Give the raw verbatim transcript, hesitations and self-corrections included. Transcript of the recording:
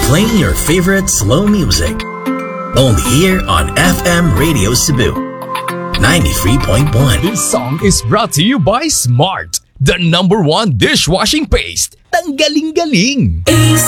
playing your favorite slow music. Only here on F M Radio Cebu, ninety-three point one. This song is brought to you by Smart, the number one dishwashing paste. Tanggaling-galing! Ace